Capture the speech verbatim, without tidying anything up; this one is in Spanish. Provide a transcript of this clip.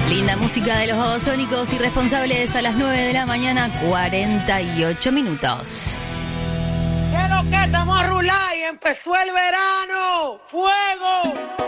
Linda música de los Babasónicos, Irresponsables, a las nueve de la mañana, cuarenta y ocho minutos. ¿Qué es lo que estamos a rular y empezó el verano? ¡Fuego!